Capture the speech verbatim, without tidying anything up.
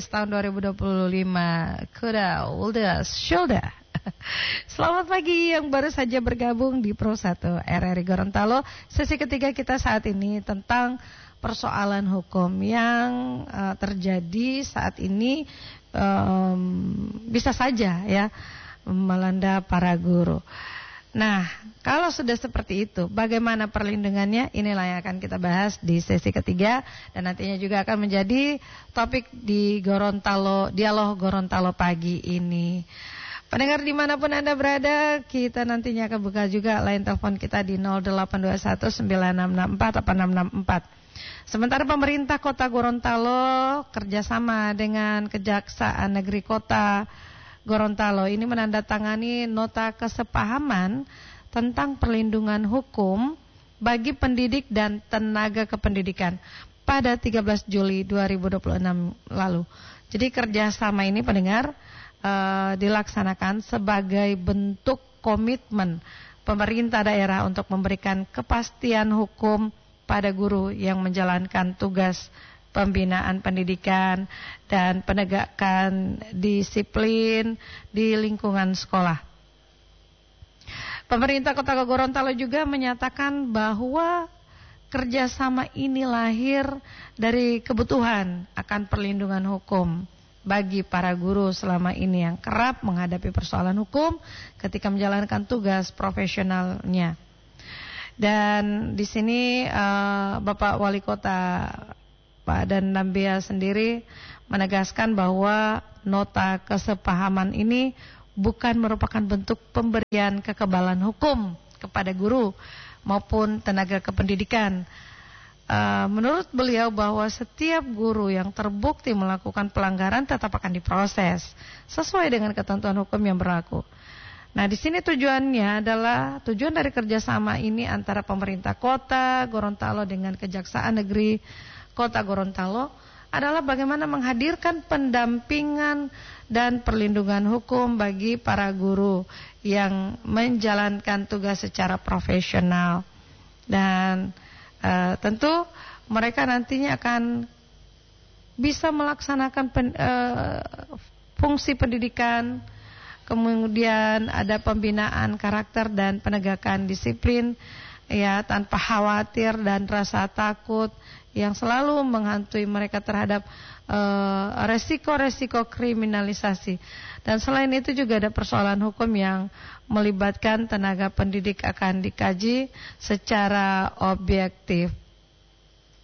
Inggris tahun dua ribu dua puluh lima. Kuda, Ulda, Shoulder. Selamat pagi yang baru saja bergabung di Pro satu R R I Gorontalo. Sesi ketiga kita saat ini tentang persoalan hukum yang uh, terjadi saat ini um, bisa saja ya melanda para guru. Nah, kalau sudah seperti itu, bagaimana perlindungannya? Inilah yang akan kita bahas di sesi ketiga dan nantinya juga akan menjadi topik di Gorontalo, Dialog Gorontalo pagi ini. Pendengar dimanapun Anda berada, kita nantinya akan buka juga line telepon kita di nol delapan dua satu sembilan enam enam empat delapan enam enam empat. Sementara pemerintah Kota Gorontalo kerjasama dengan Kejaksaan Negeri Kota Gorontalo ini menandatangani nota kesepahaman tentang perlindungan hukum bagi pendidik dan tenaga kependidikan pada tiga belas Juli dua ribu dua puluh enam lalu. Jadi kerjasama ini pendengar uh, dilaksanakan sebagai bentuk komitmen pemerintah daerah untuk memberikan kepastian hukum pada guru yang menjalankan tugas pembinaan pendidikan dan penegakan disiplin di lingkungan sekolah. Pemerintah Kota Gorontalo juga menyatakan bahwa kerjasama ini lahir dari kebutuhan akan perlindungan hukum bagi para guru selama ini yang kerap menghadapi persoalan hukum ketika menjalankan tugas profesionalnya. Dan di sini uh, Bapak Wali Kota Pak Dan Nambia sendiri menegaskan bahwa nota kesepahaman ini bukan merupakan bentuk pemberian kekebalan hukum kepada guru maupun tenaga kependidikan. Uh, menurut beliau bahwa setiap guru yang terbukti melakukan pelanggaran tetap akan diproses sesuai dengan ketentuan hukum yang berlaku. Nah, di sini tujuannya adalah tujuan dari kerjasama ini antara pemerintah Kota Gorontalo dengan Kejaksaan Negeri Kota Gorontalo adalah bagaimana menghadirkan pendampingan dan perlindungan hukum bagi para guru yang menjalankan tugas secara profesional. Dan e, tentu mereka nantinya akan bisa melaksanakan pen, e, fungsi pendidikan, kemudian ada pembinaan karakter dan penegakan disiplin ya tanpa khawatir dan rasa takut yang selalu menghantui mereka terhadap uh, resiko-resiko kriminalisasi. Dan selain itu juga ada persoalan hukum yang melibatkan tenaga pendidik akan dikaji secara objektif.